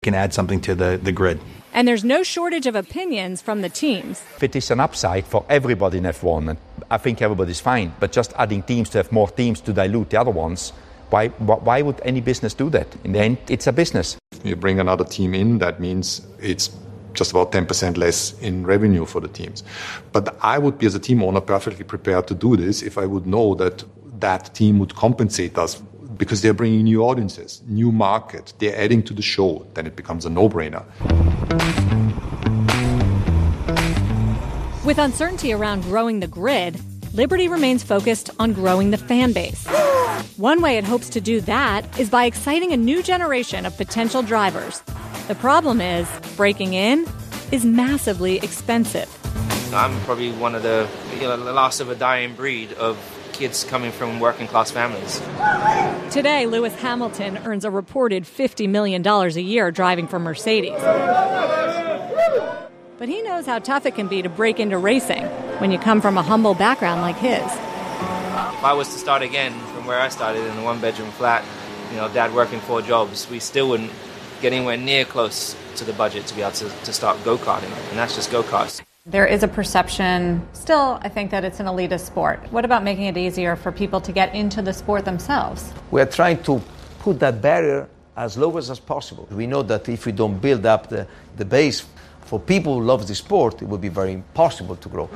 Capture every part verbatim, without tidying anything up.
can add something to the, the grid. And there's no shortage of opinions from the teams. It is an upside for everybody in F one, and I think everybody's fine. But just adding teams to have more teams to dilute the other ones, why, why would any business do that? In the end, it's a business. You bring another team in, that means it's just about ten percent less in revenue for the teams. But I would be, as a team owner, perfectly prepared to do this if I would know that that team would compensate us because they're bringing new audiences, new market, they're adding to the show. Then it becomes a no-brainer. With uncertainty around growing the grid, Liberty remains focused on growing the fan base. One way it hopes to do that is by exciting a new generation of potential drivers. The problem is, breaking in is massively expensive. I'm probably one of the, you know, the last of a dying breed of kids coming from working class families. Today, Lewis Hamilton earns a reported fifty million dollars a year driving for Mercedes. But he knows how tough it can be to break into racing when you come from a humble background like his. If I was to start again from where I started in a one-bedroom flat, you know, dad working four jobs, we still wouldn't get anywhere near close to the budget to be able to, to start go-karting, and that's just go-karts. There is a perception, still, I think, that it's an elitist sport. What about making it easier for people to get into the sport themselves? We are trying to put that barrier as low as possible. We know that if we don't build up the, the base for people who love the sport, it will be very impossible to grow.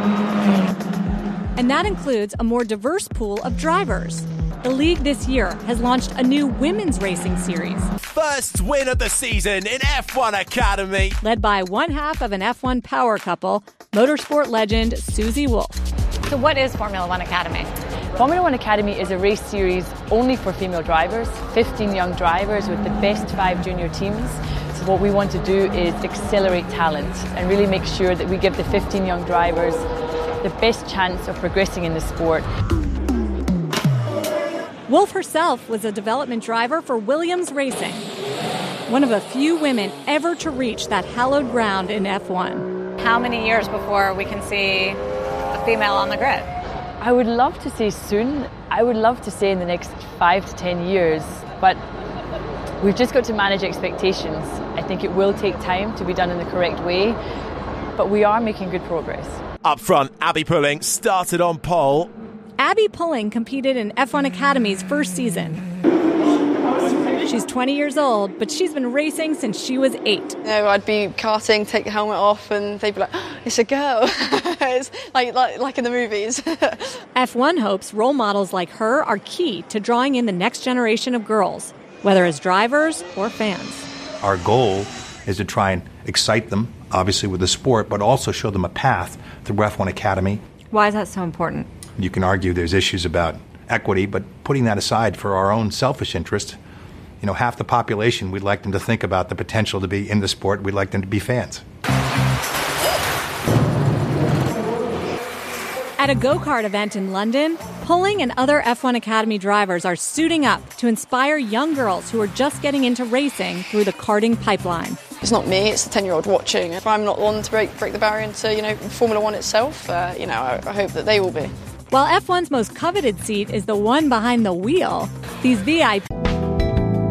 And that includes a more diverse pool of drivers. The league this year has launched a new women's racing series. First win of the season in F one Academy. Led by one half of an F one power couple, motorsport legend Susie Wolff. So what is Formula One Academy? Formula One Academy is a race series only for female drivers, fifteen young drivers with the best five junior teams. So what we want to do is accelerate talent and really make sure that we give the fifteen young drivers the best chance of progressing in the sport. Wolff herself was a development driver for Williams Racing, one of a few women ever to reach that hallowed ground in F one. How many years before we can see a female on the grid? I would love to say soon. I would love to say in the next five to ten years, but we've just got to manage expectations. I think it will take time to be done in the correct way, but we are making good progress. Up front, Abby Pulling started on pole. Abby Pulling competed in F one Academy's first season. She's twenty years old, but she's been racing since she was eight. You know, I'd be karting, take the helmet off, and they'd be like, oh, it's a girl. It's like, like, like in the movies. F one hopes role models like her are key to drawing in the next generation of girls, whether as drivers or fans. Our goal is to try and excite them, obviously with the sport, but also show them a path through F one Academy. Why is that so important? You can argue there's issues about equity, but putting that aside for our own selfish interest, you know, half the population, we'd like them to think about the potential to be in the sport. We'd like them to be fans. At a go-kart event in London, Pulling and other F one Academy drivers are suiting up to inspire young girls who are just getting into racing through the karting pipeline. It's not me, it's the ten-year-old watching. If I'm not the one to break, break the barrier into, you know, Formula One itself, uh, you know, I, I hope that they will be. While F one's most coveted seat is the one behind the wheel, these V I P